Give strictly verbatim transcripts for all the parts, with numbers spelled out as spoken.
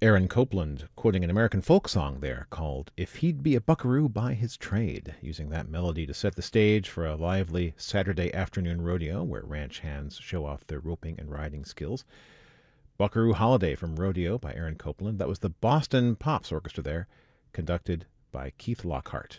Aaron Copland quoting an American folk song there called If He'd Be a Buckaroo by His Trade, using that melody to set the stage for a lively Saturday afternoon rodeo where ranch hands show off their roping and riding skills. Buckaroo Holiday from Rodeo by Aaron Copland. That was the Boston Pops Orchestra there, conducted by Keith Lockhart.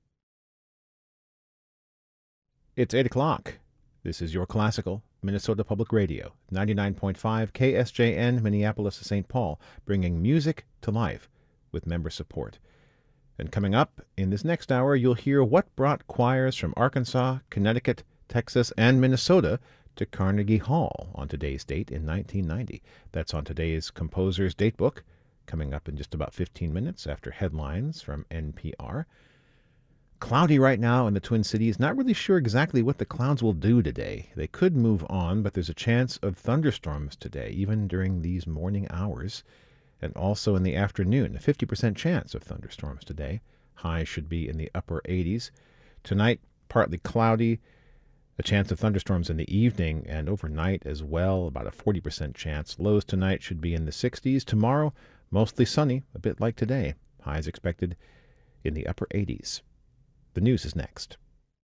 It's eight o'clock. This is your classical Minnesota Public Radio, ninety-nine point five K S J N, Minneapolis to Saint Paul, bringing music to life with member support. And coming up in this next hour, you'll hear what brought choirs from Arkansas, Connecticut, Texas, and Minnesota to Carnegie Hall on today's date in nineteen ninety. That's on today's Composer's Datebook, coming up in just about fifteen minutes after headlines from N P R. Cloudy right now in the Twin Cities. Not really sure exactly what the clouds will do today. They could move on, but there's a chance of thunderstorms today, even during these morning hours, and also in the afternoon. A fifty percent chance of thunderstorms today. Highs should be in the upper eighties. Tonight, partly cloudy. A chance of thunderstorms in the evening and overnight as well, about a forty percent chance. Lows tonight should be in the sixties. Tomorrow, mostly sunny, a bit like today. Highs expected in the upper eighties. The news is next.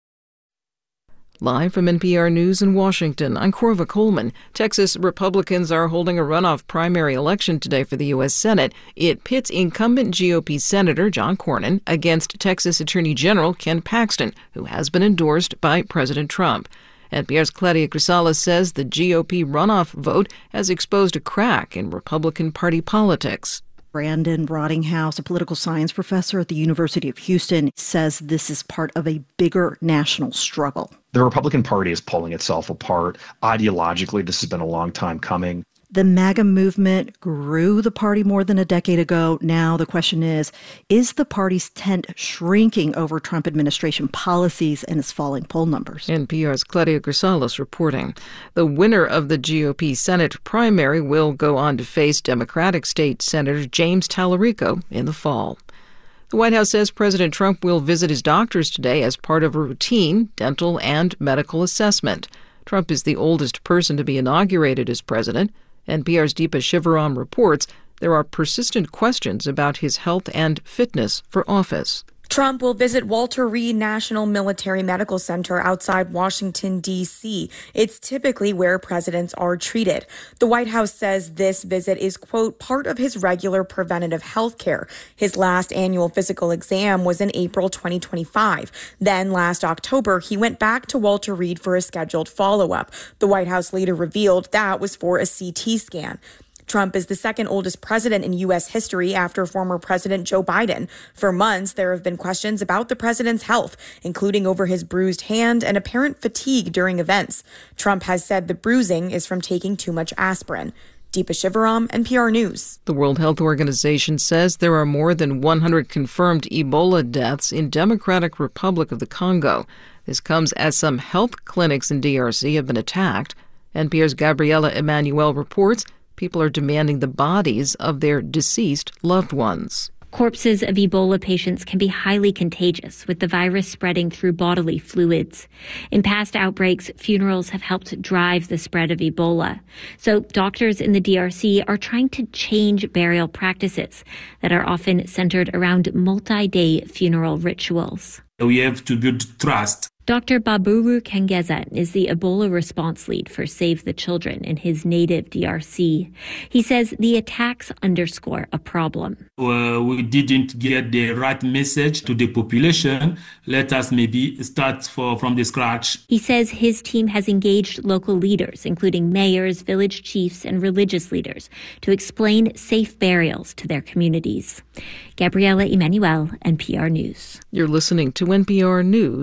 Live from N P R News in Washington, I'm Corva Coleman. Texas Republicans are holding a runoff primary election today for the U S Senate. It pits incumbent G O P Senator John Cornyn against Texas Attorney General Ken Paxton, who has been endorsed by President Trump. N P R's Claudia Grisales says the G O P runoff vote has exposed a crack in Republican Party politics. Brandon Rottinghouse, a political science professor at the University of Houston, says this is part of a bigger national struggle. The Republican Party is pulling itself apart. Ideologically, this has been a long time coming. The MAGA movement grew the party more than a decade ago. Now the question is, is the party's tent shrinking over Trump administration policies and its falling poll numbers? N P R's Claudia Grisales reporting. The winner of the G O P Senate primary will go on to face Democratic State Senator James Tallarico in the fall. The White House says President Trump will visit his doctors today as part of a routine dental and medical assessment. Trump is the oldest person to be inaugurated as president. N P R's Deepa Shivaram reports there are persistent questions about his health and fitness for office. Trump will visit Walter Reed National Military Medical Center outside Washington, D C. It's typically where presidents are treated. The White House says this visit is, quote, part of his regular preventative health care. His last annual physical exam was in April twenty twenty-five. Then last October, he went back to Walter Reed for a scheduled follow-up. The White House later revealed that was for a C T scan. Trump is the second oldest president in U S history after former President Joe Biden. For months, there have been questions about the president's health, including over his bruised hand and apparent fatigue during events. Trump has said the bruising is from taking too much aspirin. Deepa Shivaram, N P R News. The World Health Organization says there are more than one hundred confirmed Ebola deaths in Democratic Republic of the Congo. This comes as some health clinics in D R C have been attacked. N P R's Gabriela Emanuel reports people are demanding the bodies of their deceased loved ones. Corpses of Ebola patients can be highly contagious, with the virus spreading through bodily fluids. In past outbreaks, funerals have helped drive the spread of Ebola. So doctors in the D R C are trying to change burial practices that are often centered around multi-day funeral rituals. We have to build trust. Doctor Baburu Kengeza is the Ebola response lead for Save the Children in his native D R C. He says the attacks underscore a problem. Uh, we didn't get the right message to the population. Let us maybe start for, from the scratch. He says his team has engaged local leaders, including mayors, village chiefs, and religious leaders, to explain safe burials to their communities. Gabriela Emanuel, N P R News. You're listening to N P R News.